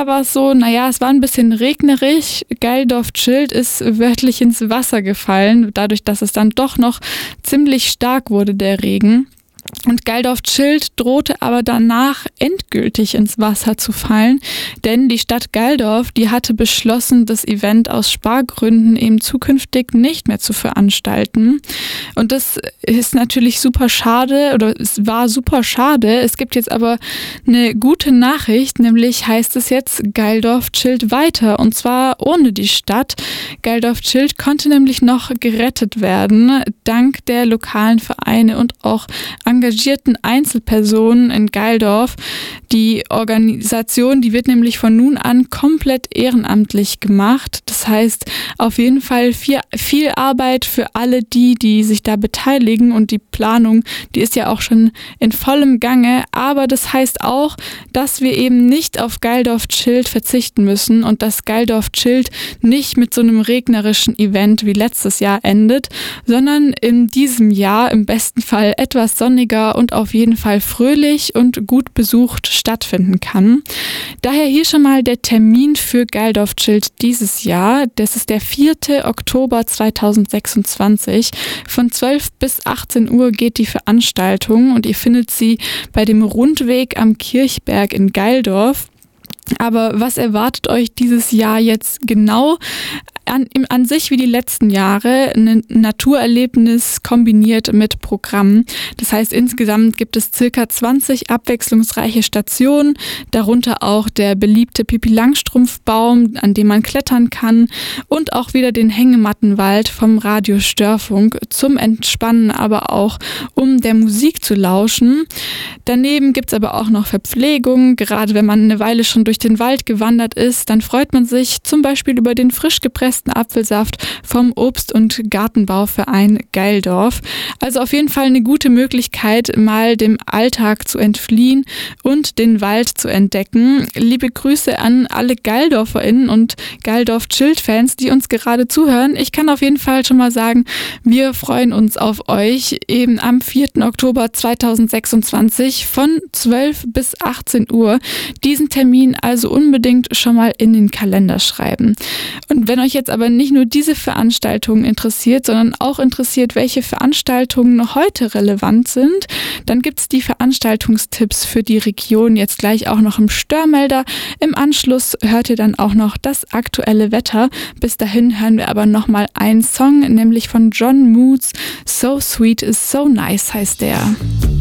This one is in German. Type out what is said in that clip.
Jahr war es so, es war ein bisschen regnerisch. Geildorf-Schild ist wörtlich ins Wasser gefallen, dadurch, dass es dann doch noch ziemlich stark wurde, der Regen. Und Geildorf-Schild drohte aber danach endgültig ins Wasser zu fallen, denn die Stadt Geildorf, die hatte beschlossen, das Event aus Spargründen eben zukünftig nicht mehr zu veranstalten. Und das ist natürlich super schade, oder es war super schade. Es gibt jetzt aber eine gute Nachricht, nämlich heißt es jetzt, Geildorf chillt weiter, und zwar ohne die Stadt. Geildorf chillt konnte nämlich noch gerettet werden, dank der lokalen Vereine und auch engagierten Einzelpersonen in Geildorf. Die Organisation, die wird nämlich von nun an komplett ehrenamtlich gemacht. Das heißt, auf jeden Fall viel Arbeit für alle die sich da beteiligen, und die Planung, die ist ja auch schon in vollem Gange. Aber das heißt auch, dass wir eben nicht auf Geildorf chillt verzichten müssen und dass Geildorf chillt nicht mit so einem regnerischen Event wie letztes Jahr endet, sondern in diesem Jahr im besten Fall etwas sonniger und auf jeden Fall fröhlich und gut besucht stattfinden kann. Daher hier schon mal der Termin für Geildorf chillt dieses Jahr. Das ist der 4. Oktober 2026. Von 12 bis 18 Uhr geht die Veranstaltung und ihr findet sie bei dem Rundweg am Kirchberg in Geildorf. Aber was erwartet euch dieses Jahr jetzt genau? An sich wie die letzten Jahre ein Naturerlebnis kombiniert mit Programm. Das heißt, insgesamt gibt es circa 20 abwechslungsreiche Stationen, darunter auch der beliebte Pippi-Langstrumpf-Baum, an dem man klettern kann, und auch wieder den Hängemattenwald vom Radio Störfunk zum Entspannen, aber auch um der Musik zu lauschen. Daneben gibt es aber auch noch Verpflegung. Gerade wenn man eine Weile schon durch den Wald gewandert ist, dann freut man sich zum Beispiel über den frisch gepressten Apfelsaft vom Obst- und Gartenbauverein Geildorf. Also auf jeden Fall eine gute Möglichkeit, mal dem Alltag zu entfliehen und den Wald zu entdecken. Liebe Grüße an alle GeildorferInnen und Geildorf-Chillt-Fans, die uns gerade zuhören. Ich kann auf jeden Fall schon mal sagen, wir freuen uns auf euch eben am 4. Oktober 2026 von 12 bis 18 Uhr. Diesen Termin also unbedingt schon mal in den Kalender schreiben. Und wenn euch jetzt aber nicht nur diese Veranstaltungen interessiert, sondern auch interessiert, welche Veranstaltungen noch heute relevant sind, dann gibt es die Veranstaltungstipps für die Region jetzt gleich auch noch im Störmelder. Im Anschluss hört ihr dann auch noch das aktuelle Wetter. Bis dahin hören wir aber nochmal einen Song, nämlich von John Moods. So Sweet is So Nice heißt der.